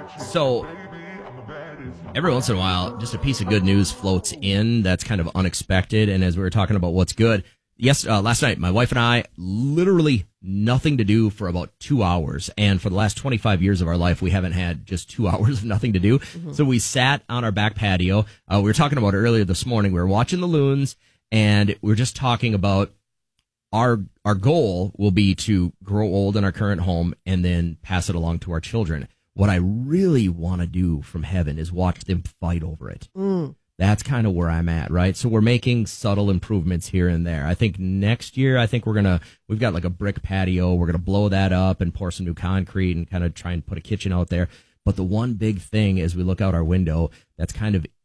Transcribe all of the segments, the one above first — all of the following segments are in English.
So every once in a while, just a piece of good news floats in that's kind of unexpected. And as we were talking about what's good, last night, my wife and I, literally nothing to do for about 2 hours. And for the last 25 years of our life, we haven't had just 2 hours of nothing to do. Mm-hmm. So we sat on our back patio. We were talking about it earlier this morning. We were watching the loons, and we were just talking about our goal will be to grow old in our current home and then pass it along to our children. What I really want to do from heaven is watch them fight over it. That's kind of where I'm at, right? So we're making subtle improvements here and there. I think next year, we've got like a brick patio. We're going to blow that up and pour some new concrete and kind of try and put a kitchen out there. But the one big thing as we look out our window, it's kind of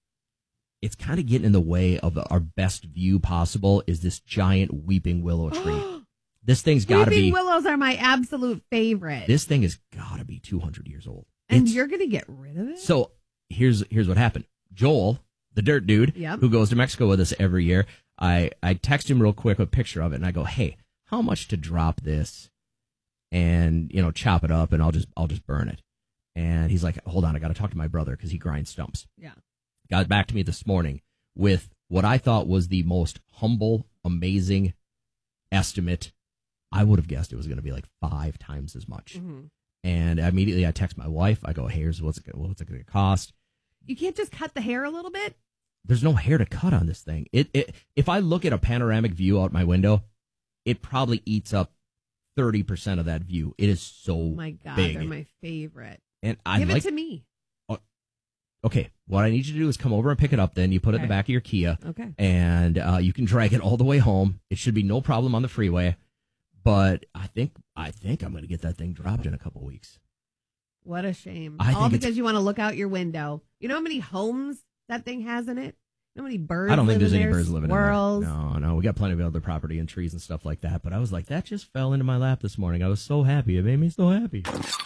getting in the way of our best view possible is this giant weeping willow tree. This thing's got to be... Weeping willows are my absolute favorite. This thing has got to be 200 years old. And you're going to get rid of it? So here's what happened. Joel, the dirt dude, who goes to Mexico with us every year, I text him real quick a picture of it, and I go, hey, how much to drop this and, chop it up, and I'll just burn it. And he's like, hold on, I got to talk to my brother because he grinds stumps. Yeah. Got back to me this morning with what I thought was the most humble, amazing estimate. I would have guessed it was going to be like 5 times as much. Mm-hmm. And immediately I text my wife. I go, hey, here's what's it going to cost. You can't just cut the hair a little bit? There's no hair to cut on this thing. If I look at a panoramic view out my window, it probably eats up 30% of that view. It is so big. Oh my God, big. They're my favorite. And Give it to me. Okay, what I need you to do is come over and pick it up then. You put it in the back of your Kia. Okay. And you can drag it all the way home. It should be no problem on the freeway. But I think I'm going to get that thing dropped in a couple weeks. What a shame. All because you want to look out your window. You know how many homes that thing has in it? You know how many birds? I don't think there's any birds living in there. Squirrels. No. We got plenty of other property and trees and stuff like that. But I was like, that just fell into my lap this morning. I was so happy. It made me so happy.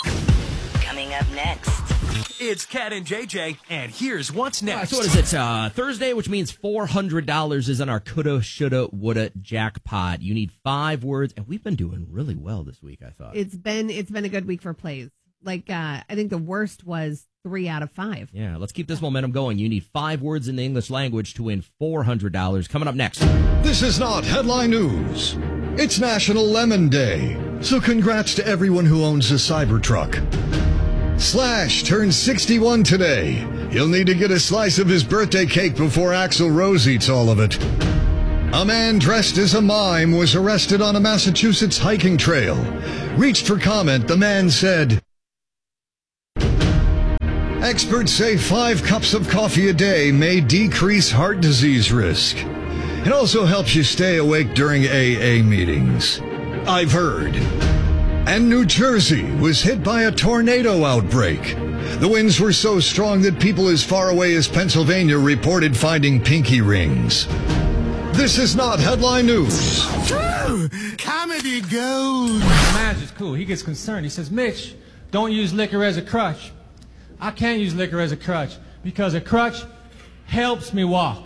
Coming up next. It's Cat and JJ, and here's what's next. So what is it? Thursday, which means $400 is in our coulda, shoulda, woulda jackpot. You need 5 words, and we've been doing really well this week, I thought. It's been a good week for plays. Like, I think the worst was 3 out of 5. Yeah, let's keep this momentum going. You need 5 words in the English language to win $400. Coming up next. This is not headline news. It's National Lemon Day, so congrats to everyone who owns a Cybertruck. Slash turns 61 today. He'll need to get a slice of his birthday cake before Axl Rose eats all of it. A man dressed as a mime was arrested on a Massachusetts hiking trail. Reached for comment, the man said, experts say 5 cups of coffee a day may decrease heart disease risk. It also helps you stay awake during AA meetings. I've heard. And New Jersey was hit by a tornado outbreak. The winds were so strong that people as far away as Pennsylvania reported finding pinky rings. This is not headline news. Comedy gold. Manager's cool. He gets concerned. He says, Mitch, don't use liquor as a crutch. I can't use liquor as a crutch because a crutch helps me walk.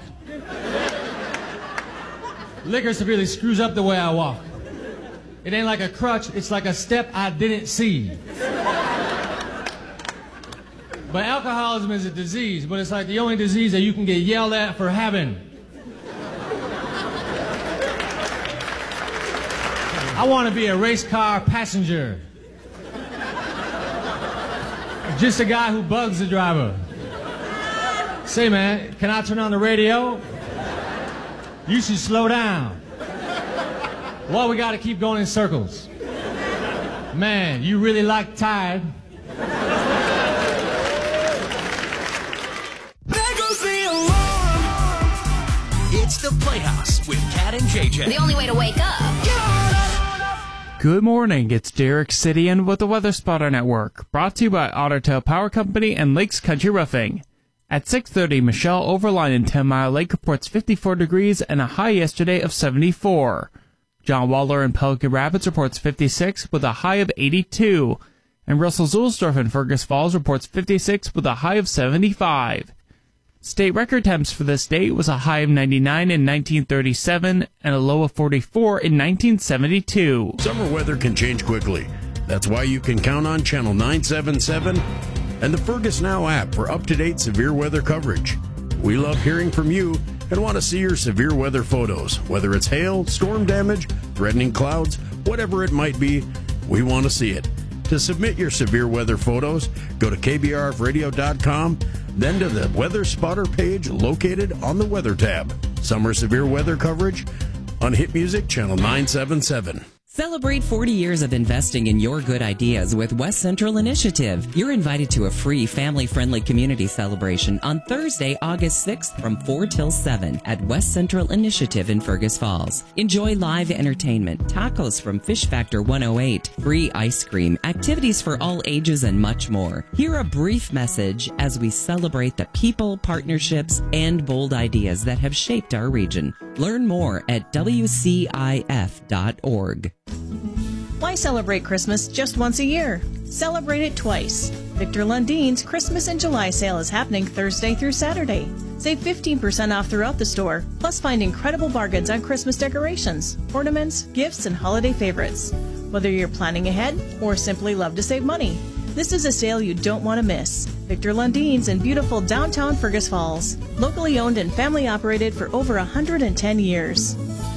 Liquor severely screws up the way I walk. It ain't like a crutch, it's like a step I didn't see. But alcoholism is a disease, but it's like the only disease that you can get yelled at for having. I want to be a race car passenger. Just a guy who bugs the driver. Say, man, can I turn on the radio? You should slow down. Well, we got to keep going in circles. Man, you really like Tide. There goes the alarm. It's the Playhouse with Cat and JJ. The only way to wake up. Good morning, it's Derek Sidian with the Weather Spotter Network, brought to you by Otter Tail Power Company and Lakes Country Roofing. At 6:30, Michelle Overline in 10 Mile Lake reports 54 degrees and a high yesterday of 74. John Waller in Pelican Rapids reports 56 with a high of 82. And Russell Zulsdorf in Fergus Falls reports 56 with a high of 75. State record temps for this date was a high of 99 in 1937 and a low of 44 in 1972. Summer weather can change quickly. That's why you can count on Channel 977 and the Fergus Now app for up-to-date severe weather coverage. We love hearing from you and want to see your severe weather photos. Whether it's hail, storm damage, threatening clouds, whatever it might be, we want to see it. To submit your severe weather photos, go to kbrfradio.com, then to the Weather Spotter page located on the Weather tab. Summer severe weather coverage on Hit Music Channel 977. Celebrate 40 years of investing in your good ideas with West Central Initiative. You're invited to a free family-friendly community celebration on Thursday, August 6th from 4 till 7 at West Central Initiative in Fergus Falls. Enjoy live entertainment, tacos from Fish Factor 108, free ice cream, activities for all ages, and much more. Hear a brief message as we celebrate the people, partnerships, and bold ideas that have shaped our region. Learn more at wcif.org. Why celebrate Christmas just once a year? Celebrate it twice. Victor Lundine's Christmas in July sale is happening Thursday through Saturday. Save 15% off throughout the store, plus find incredible bargains on Christmas decorations, ornaments, gifts, and holiday favorites. Whether you're planning ahead or simply love to save money, this is a sale you don't want to miss. Victor Lundine's in beautiful downtown Fergus Falls. Locally owned and family operated for over 110 years.